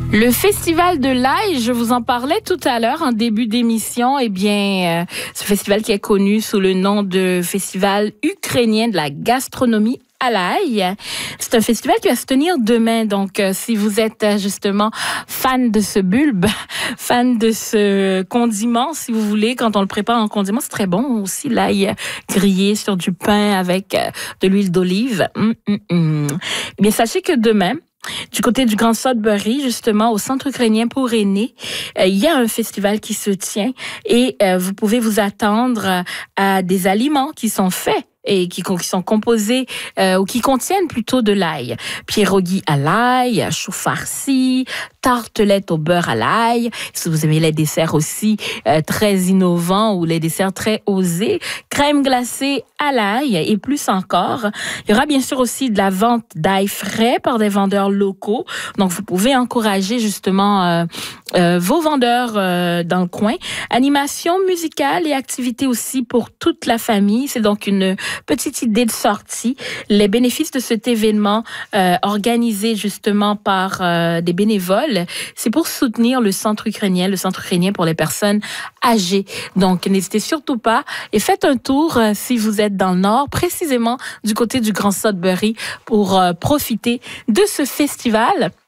Le festival de l'ail, je vous en parlais tout à l'heure en début d'émission. Eh bien, ce festival qui est connu sous le nom de Festival ukrainien de la gastronomie à l'ail. C'est un festival qui va se tenir demain. Donc, si vous êtes justement fan de ce bulbe, fan de ce condiment, si vous voulez, quand on le prépare en condiment, c'est très bon aussi, l'ail grillé sur du pain avec de l'huile d'olive. Eh bien, sachez que demain, du côté du Grand Sudbury, justement, au Centre ukrainien pour aînés, il y a un festival qui se tient et vous pouvez vous attendre à des aliments qui sont faits et qui sont composés ou qui contiennent plutôt de l'ail. Pierogi à l'ail, chou farci, tartelette au beurre à l'ail. Si vous aimez les desserts aussi très innovants ou les desserts très osés, crème glacée à l'ail et plus encore. Il y aura bien sûr aussi de la vente d'ail frais par des vendeurs locaux. Donc, vous pouvez encourager justement vos vendeurs dans le coin. Animation musicale et activités aussi pour toute la famille. C'est donc une petite idée de sortie. Les bénéfices de cet événement organisé justement par des bénévoles, c'est pour soutenir le centre ukrainien pour les personnes âgées. Donc, n'hésitez surtout pas et faites un tour si vous êtes dans le Nord, précisément du côté du Grand Sudbury, pour profiter de ce festival.